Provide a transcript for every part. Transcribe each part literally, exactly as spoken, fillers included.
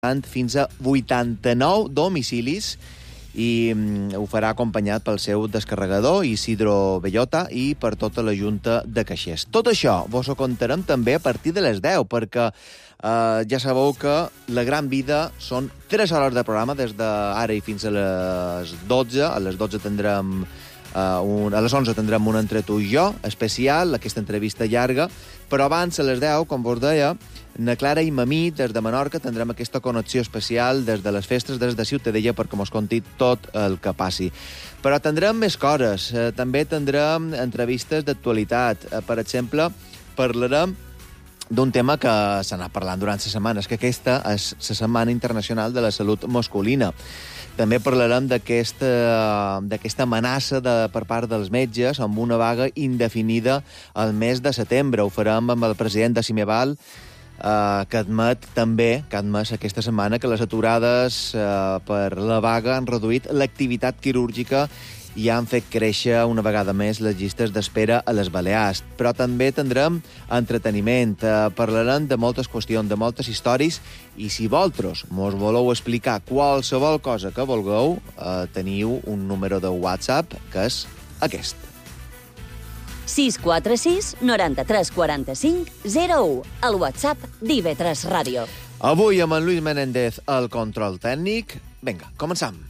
fins a vuitanta-nou domicilis i mm, ho farà acompanyat pel seu descarregador Isidro Bellota i per tota la Junta de Caixers. Tot això vos ho contarem també a partir de les deu, perquè eh, ja sabeu que La Gran Vida són tres hores de programa des d'ara i fins a les dotze. A les dotze tindrem... Uh, un, a les onze tindrem un Entre tu i jo especial, aquesta entrevista llarga, però abans, a les deu, com vos deia, na Clara i Mamí, des de Menorca, tindrem aquesta connexió especial des de les festes, des de Ciutadella, perquè mos conti tot el que passi. Però tindrem més coses. Uh, també tindrem entrevistes d'actualitat. Uh, per exemple, parlarem d'un tema que s'ha anat parlant durant les setmanes, que aquesta és la Setmana Internacional de la Salut Masculina. També parlarem d'aquesta d'aquesta amenaça de, per part dels metges amb una vaga indefinida al mes de setembre. Ho farem amb el president de Cimeval, eh, que admet també, que ha admès aquesta setmana, que les aturades eh, per la vaga han reduït l'activitat quirúrgica i han fet créixer una vegada més les llistes d'espera a les Balears. Però també tindrem entreteniment, eh, parlarem de moltes qüestions, de moltes històries, i si vosaltres mos voleu explicar qualsevol cosa que vulgueu, eh, teniu un número de WhatsApp, que és aquest. sis quatre sis, noranta-tres quaranta-cinc, zero u, el WhatsApp d'I V tres Ràdio. Avui amb en Lluís Menéndez al control tècnic. Vinga, començam.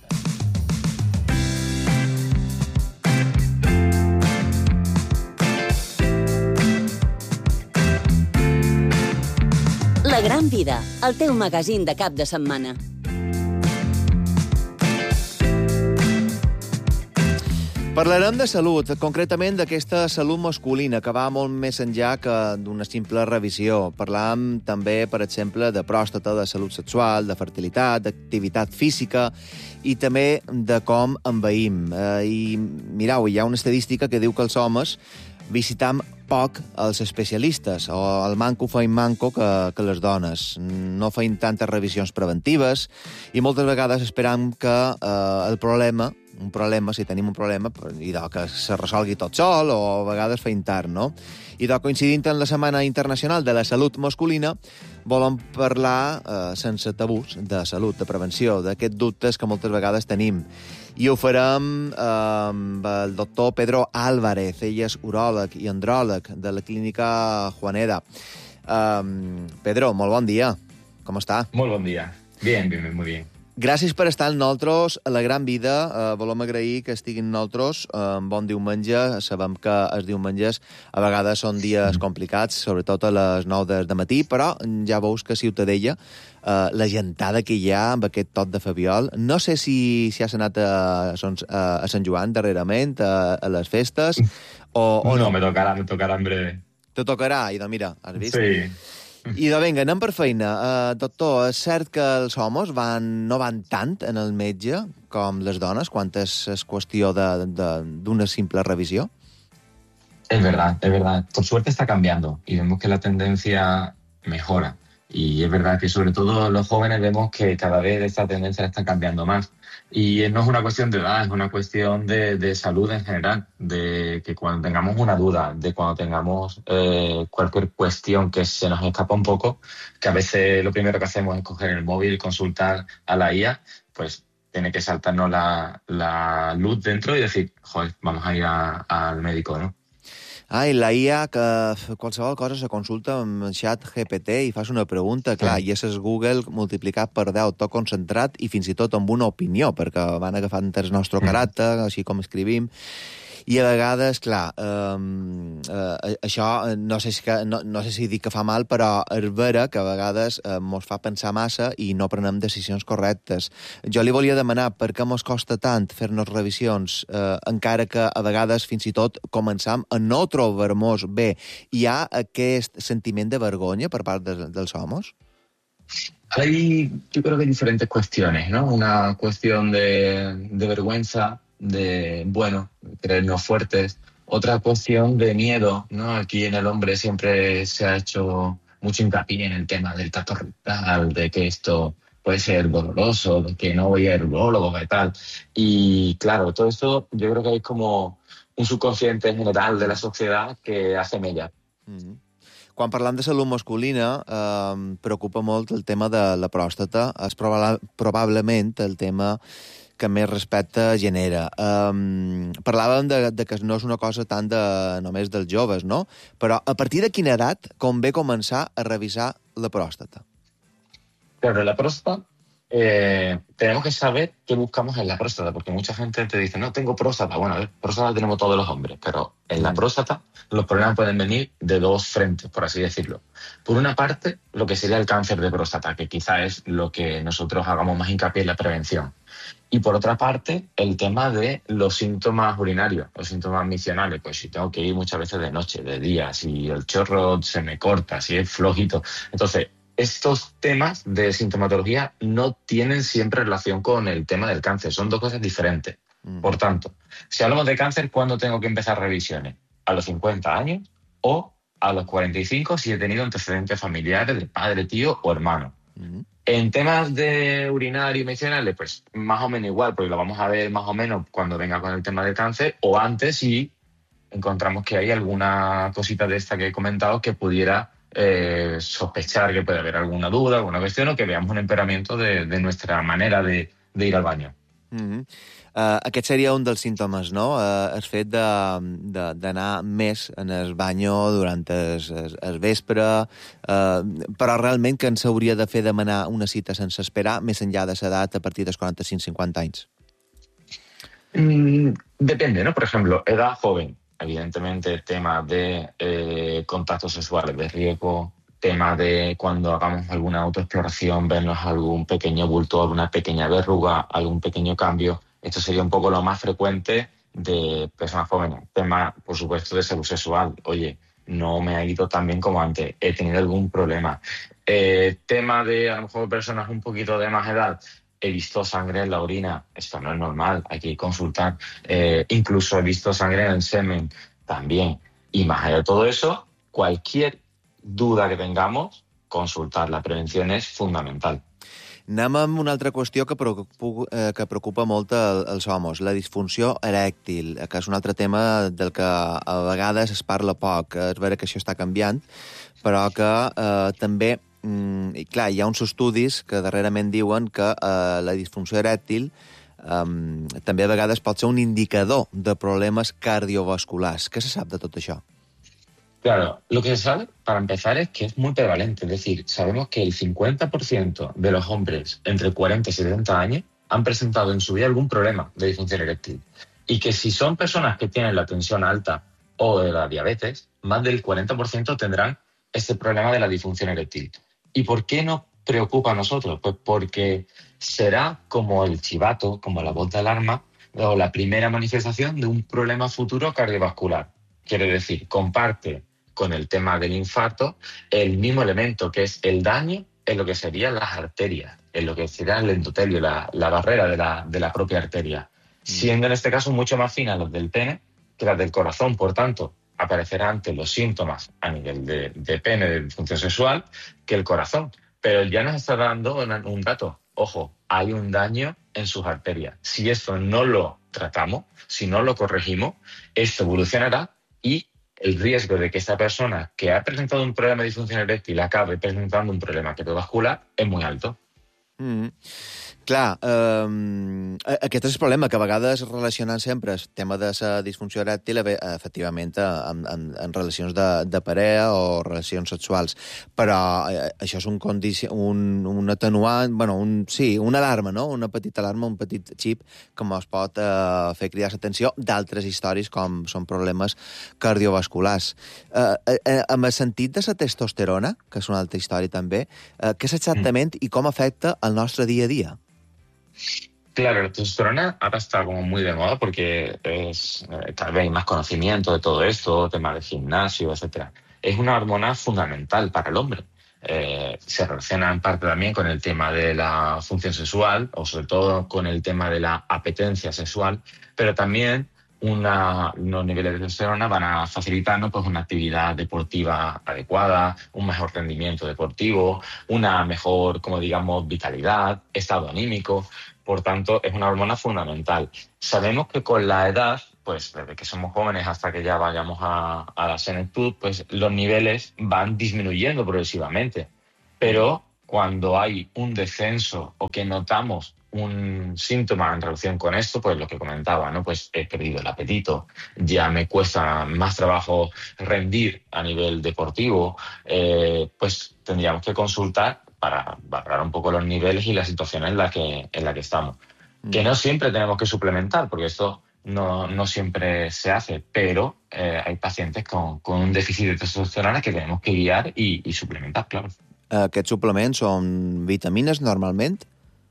La Gran Vida, el teu magazín de cap de setmana. Parlarem de salut, concretament d'aquesta salut masculina, que va molt més enllà que d'una simple revisió. Parlàvem també, per exemple, de pròstata, de salut sexual, de fertilitat, d'activitat física i també de com enveïm. Eh, I mireu, hi ha una estadística que diu que els homes visitam poc els especialistes, o el manco feim manco que, que les dones. No feim tantes revisions preventives i moltes vegades esperam que eh, el problema, un problema, si tenim un problema, i que se resolgui tot sol, o a vegades feim tard, no? I de coincidint en la Setmana Internacional de la Salut Masculina, volem parlar, eh, sense tabús, de salut, de prevenció, d'aquests dubtes que moltes vegades tenim. I ho farem eh, amb el doctor Pedro Álvarez. Ell és uròleg i andròleg de la clínica Juaneda. Eh, Pedro, molt bon dia. Com està? Molt bon dia. Bien, bien, bien, muy bien. Gràcies per estar amb nosaltres a La Gran Vida. Eh, volem agrair que estiguin amb nosaltres. Eh, bon diumenge. Sabem que els diumenges a vegades són dies complicats, sobretot a les nou de matí, però ja veus que a Ciutadella, eh, la gentada que hi ha amb aquest tot de Fabiol. No sé si, si has anat a, a, a Sant Joan darrerament, a, a les festes, o, o no. No, me tocarà, me tocarà en breve. Te tocarà, i doncs mira, has vist? Sí. I doncs vinga, anem per feina. Uh, doctor, és cert que els homes van, no van tant en el metge com les dones quan és, és qüestió d'una simple revisión? Es verdad, es verdad. Por suerte está cambiando y vemos que la tendencia mejora. Y es verdad que sobre todo los jóvenes vemos que cada vez esta tendencia está cambiando más. Y no es una cuestión de edad, es una cuestión de, de salud en general, de que cuando tengamos una duda, de cuando tengamos eh, cualquier cuestión que se nos escapa un poco, que a veces lo primero que hacemos es coger el móvil, consultar a la I A, pues tiene que saltarnos la, la luz dentro y decir, joder, vamos a ir a, al médico, ¿no? Ah, i la I A, que qualsevol cosa se consulta amb el xat G P T i fas una pregunta, clar, sí. I és Google multiplicat per deu, tot concentrat i fins i tot amb una opinió, perquè van agafant el nostre caràcter, així com escrivim. I a vegades, clar, eh, eh, això no sé, si, no, no sé si dic que fa mal, però és vera que a vegades eh, mos fa pensar massa i no prenem decisions correctes. Jo li volia demanar per què mos costa tant fer-nos revisions, eh, encara que a vegades fins i tot començam a no trobar-nos bé. Hi ha aquest sentiment de vergonya per part de, dels homes? Hay, yo creo que hay diferentes cuestiones, ¿no? Una cuestión de, de vergüenza, de, bueno, creernos fuertes. Otra cuestión de miedo, ¿no? Aquí en el hombre siempre se ha hecho mucho hincapié en el tema del tacto rectal, de que esto puede ser doloroso, de que no voy a ir al urólogo y tal. Y claro, todo esto yo creo que hay como un subconsciente general de la sociedad que hace mella. Mm-hmm. quan parlam de salut masculina, eh, preocupa molt el tema de la pròstata. És proba probablement el tema que més respecte genera. Um, parlàvem de, de que no és una cosa tant de, només dels joves, no? Però a partir de quina edat convé començar a revisar la pròstata? Claro, la próstata, eh, tenemos que saber qué buscamos en la próstata, porque mucha gente te dice, no, tengo próstata. Bueno, a ver, próstata tenemos todos los hombres, pero en la próstata los problemas pueden venir de dos frentes, por así decirlo. Por una parte, lo que sería el cáncer de próstata, que quizá es lo que nosotros hagamos más hincapié en la prevención. Y por otra parte, el tema de los síntomas urinarios, los síntomas micionales. Pues si tengo que ir muchas veces de noche, de día, si el chorro se me corta, si es flojito. Entonces, estos temas de sintomatología no tienen siempre relación con el tema del cáncer, son dos cosas diferentes. Mm. Por tanto, si hablamos de cáncer, ¿cuándo tengo que empezar revisiones? ¿A los cincuenta años o a los cuarenta y cinco si he tenido antecedentes familiares de padre, tío o hermano? Mm. En temas de urinario y micionales, pues más o menos igual, porque lo vamos a ver más o menos cuando venga con el tema del cáncer o antes si encontramos que hay alguna cosita de esta que he comentado que pudiera eh, sospechar que puede haber alguna duda, alguna cuestión o que veamos un empeoramiento de, de nuestra manera de, de ir al baño. Mm-hmm. Uh, aquest seria un dels símptomes, no? Uh, el fet d'anar més en el banyo durant el, el, el vespre, uh, però realment que ens hauria de fer demanar una cita sense esperar, més enllà de l'edat a partir dels quaranta-cinc cinquanta anys. Mm, depende, ¿no? Por ejemplo, edad joven, evidentemente tema de eh, contactos sexuales de riesgo, tema de cuando hagamos alguna autoexploración, vernos algún pequeño bulto, alguna pequeña verruga, algún pequeño cambio. Esto sería un poco lo más frecuente de personas jóvenes. Tema, por supuesto, de salud sexual. Oye, no me ha ido tan bien como antes. He tenido algún problema. Eh, tema de, a lo mejor, personas un poquito de más edad. He visto sangre en la orina. Esto no es normal. Hay que consultar. Eh, incluso he visto sangre en el semen también. Y más allá de todo eso, cualquier duda que tengamos, consultar. La prevención es fundamental. Anem amb una altra qüestió que preocupa, eh, que preocupa molt el, els homes, la disfunció erèctil, que és un altre tema del que a vegades es parla poc. És vera que això està canviant, però que eh, també, mm, i clar, hi ha uns estudis que darrerament diuen que eh, la disfunció erèctil eh, també a vegades pot ser un indicador de problemes cardiovasculars. Què se sap de tot això? Claro, lo que se sabe, para empezar, es que es muy prevalente. Es decir, sabemos que el cincuenta por ciento de los hombres entre cuarenta y setenta años han presentado en su vida algún problema de disfunción eréctil. Y que si son personas que tienen la tensión alta o de la diabetes, más del cuarenta por ciento tendrán este problema de la disfunción eréctil. ¿Y por qué nos preocupa a nosotros? Pues porque será como el chivato, como la voz de alarma, o la primera manifestación de un problema futuro cardiovascular. Quiere decir, comparte con el tema del infarto el mismo elemento, que es el daño en lo que serían las arterias, en lo que sería el endotelio, la, la barrera de la, de la propia arteria, siendo en este caso mucho más finas las del pene que las del corazón. Por tanto, aparecerán antes los síntomas a nivel de, de pene, de disfunción sexual, que el corazón. Pero ya nos está dando un, un dato. Ojo, hay un daño en sus arterias. Si esto no lo tratamos, si no lo corregimos, esto evolucionará y el riesgo de que esta persona que ha presentado un problema de disfunción eréctil acabe presentando un problema cardiovascular es muy alto. Mm-hmm. Clar, eh, aquest és el problema, que a vegades relacionen sempre el tema de la disfunció erèctil efectivament en, en, en relacions de, de parella o relacions sexuals, però eh, això és un, condici un, un atenuant, bueno, un, sí, una alarma, no? Una petita alarma, un petit xip que ens pot eh, fer cridar l'atenció d'altres històries com són problemes cardiovasculars. Eh, eh, amb el sentit de la testosterona, que és una altra història també, eh, què és exactament i com afecta el nostre dia a dia? Claro, la testosterona ahora está como muy de moda porque es, eh, tal vez hay más conocimiento de todo esto, temas de gimnasio, etcétera. Es una hormona fundamental para el hombre. Eh, se relaciona en parte también con el tema de la función sexual o sobre todo con el tema de la apetencia sexual, pero también una, unos niveles de testosterona van a facilitarnos pues, una actividad deportiva adecuada, un mejor rendimiento deportivo, una mejor, como digamos, vitalidad, estado anímico. Por tanto, es una hormona fundamental. Sabemos que con la edad pues desde que somos jóvenes hasta que ya vayamos a, a la senectud, pues los niveles van disminuyendo progresivamente. Pero cuando hay un descenso o que notamos un síntoma en relación con esto, pues lo que comentaba, ¿no? Pues he perdido el apetito, ya me cuesta más trabajo rendir a nivel deportivo, eh, pues tendríamos que consultar para valorar un poco los niveles y la situación en la que, en la que estamos. Mm. Que no siempre tenemos que suplementar, porque esto no, no siempre se hace, pero eh, hay pacientes con, con un déficit de testosterona que tenemos que guiar y, y suplementar, claro. Aquests suplements són vitamines, normalment?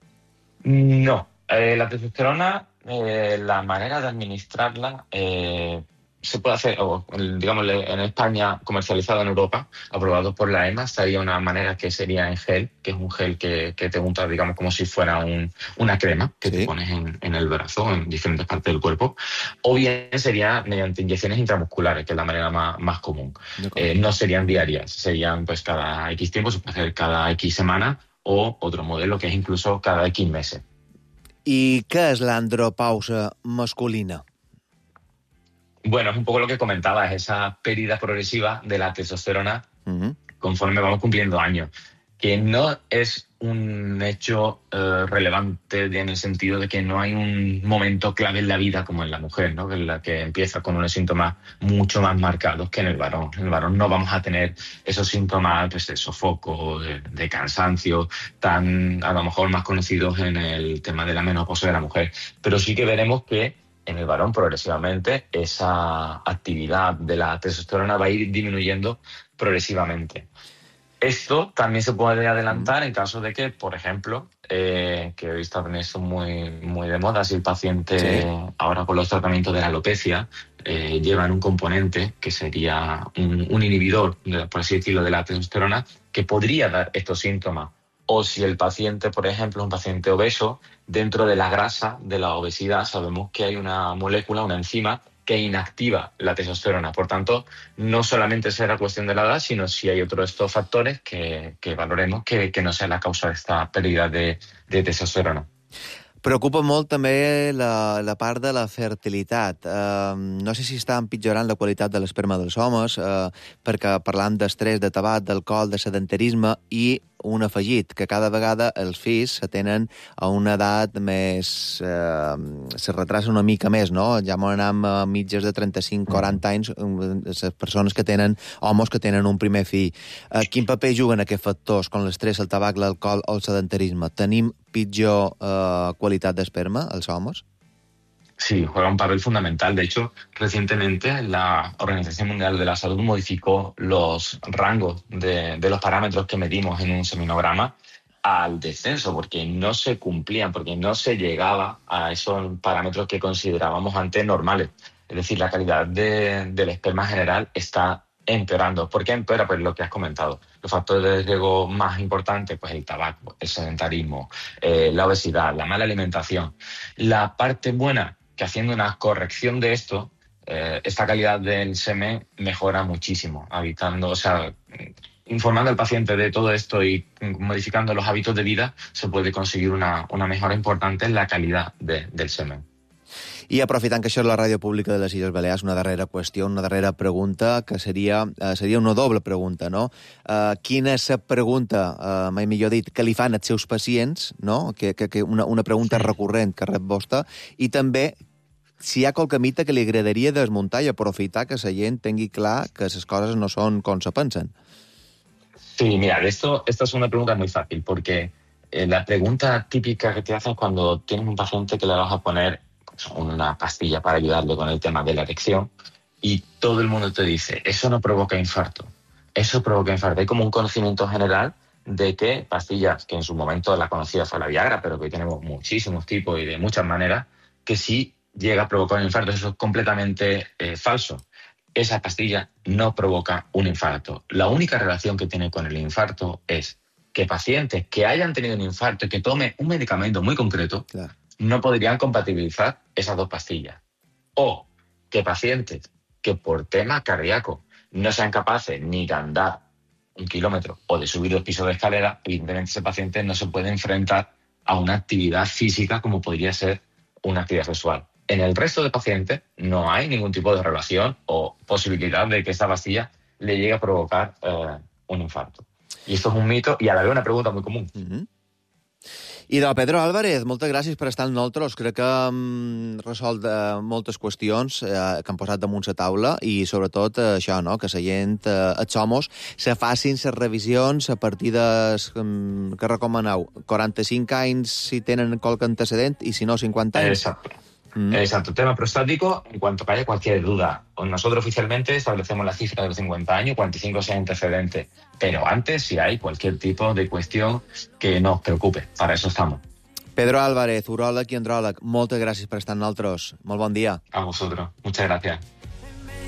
No. Eh, la testosterona, eh, la manera de administrarla eh, se puede hacer, o digamos en España, comercializado en Europa, aprobado por la E M A, estaría una manera que sería en gel, que es un gel que, que te untas, digamos, como si fuera un, una crema que sí. te pones en, en el brazo, en diferentes partes del cuerpo, o bien sería mediante inyecciones intramusculares, que es la manera más, más común. Eh, no serían diarias, serían pues cada X tiempo, se puede hacer cada X semana, o otro modelo que es incluso cada X meses. ¿Y qué es la andropausa masculina? Bueno, es un poco lo que comentaba, es esa pérdida progresiva de la testosterona uh-huh. conforme vamos cumpliendo años, que no es un hecho eh, relevante en el sentido de que no hay un momento clave en la vida como en la mujer, ¿no? En la que empieza con unos síntomas mucho más marcados que en el varón. En el varón no vamos a tener esos síntomas pues, de sofoco, de, de cansancio, tan a lo mejor más conocidos en el tema de la menopausia de la mujer, pero sí que veremos que en el varón progresivamente esa actividad de la testosterona va a ir disminuyendo progresivamente. Esto también se puede adelantar en caso de que, por ejemplo, eh, que hoy está esto muy, muy de moda, si el paciente sí. ahora con los tratamientos de la alopecia eh, llevan un componente que sería un, un inhibidor, por así decirlo, de la testosterona, que podría dar estos síntomas. O si el paciente, por ejemplo, es un paciente obeso, dentro de la grasa de la obesidad sabemos que hay una molécula, una enzima, que inactiva la testosterona. Por tanto, no solamente será cuestión de la edad, sino si hay otros de estos factores que, que valoremos que, que no sea la causa de esta pérdida de, de testosterona. Preocupa molt també la, la part de la fertilitat. Uh, no sé si està empitjorant la qualitat de l'esperma dels homes, uh, perquè parlam d'estrès, de tabac, d'alcohol, de sedentarisme, i un afegit, que cada vegada els fills se tenen a una edat més... Eh, se retrasa una mica més, no? Ja m'ho anem a mitges de trenta-cinc a quaranta anys, les persones que tenen, homes que tenen un primer fill. Eh, quin paper juguen aquests factors, com l'estrès, el tabac, l'alcohol o el sedentarisme? Tenim pitjor eh, qualitat d'esperma, els homes? Sí, juega un papel fundamental. De hecho, recientemente la Organización Mundial de la Salud modificó los rangos de, de los parámetros que medimos en un seminograma al descenso, porque no se cumplían, porque no se llegaba a esos parámetros que considerábamos antes normales. Es decir, la calidad de, del esperma general está empeorando. ¿Por qué empeora? Pues lo que has comentado. Los factores de riesgo más importantes, pues el tabaco, el sedentarismo, eh, la obesidad, la mala alimentación. La parte buena, que haciendo una corrección de esto, eh, esta calidad del semen mejora muchísimo, evitando, o sea, informando al paciente de todo esto y modificando los hábitos de vida, se puede conseguir una, una mejora importante en la calidad de, del semen. I aprofitant que això és la ràdio pública de les Illes Balears, una darrera qüestió, una darrera pregunta, que seria, eh, seria una doble pregunta, no? Eh, quina és la pregunta, eh, mai millor dit, que li fan als seus pacients, no? Que, que, que una, una pregunta sí. recurrent que rep vostra, i també si hi ha qualque mite que li agradaria desmuntar i aprofitar que la gent tingui clar que les coses no són com se pensen. Sí, mira, esto, esta es una pregunta muy fácil, porque eh, la pregunta típica que te hacen cuando tienes un paciente que le vas a poner pues, una pastilla para ayudarle con el tema de la erección, y todo el mundo te dice, eso no provoca infarto, eso provoca infarto. Hay como un conocimiento general de que pastillas, que en su momento la conocida fue la Viagra, pero que hoy tenemos muchísimos tipos y de muchas maneras, que sí llega a provocar un infarto. Eso es completamente eh, falso. Esa pastilla no provoca un infarto. La única relación que tiene con el infarto es que pacientes que hayan tenido un infarto y que tomen un medicamento muy concreto, claro, no podrían compatibilizar esas dos pastillas. O que pacientes que por tema cardíaco no sean capaces ni de andar un kilómetro o de subir dos pisos de escalera, evidentemente ese paciente no se puede enfrentar a una actividad física como podría ser una actividad sexual. En el resto de pacientes no hay ningún tipo de relación o posibilidad de que esa pastilla le llegue a provocar eh, un infarto. I això és un mito i a la vez una pregunta molt comú. Mm-hmm. I de Pedro Álvarez, moltes gràcies per estar amb nosaltres. Crec que hem resolt eh, moltes qüestions eh, que han posat damunt la taula i, sobretot, eh, això, no?, que la gent, eh, els homes, se facin les revisions a partir de, eh, que recomaneu, quaranta-cinc anys si tenen qualque antecedent i, si no, cinquanta anys. Exacto. Mm. Exacto. Tema prostático, en cuanto que haya cualquier duda, nosotros oficialmente establecemos la cifra de los cincuenta años, cuarenta y cinco sea antecedente, pero antes si hay cualquier tipo de cuestión que nos preocupe, para eso estamos. Pedro Álvarez, uròleg i andròleg, moltes gràcies per estar amb nosaltres. Molt bon dia. A vosotros. Muchas gracias.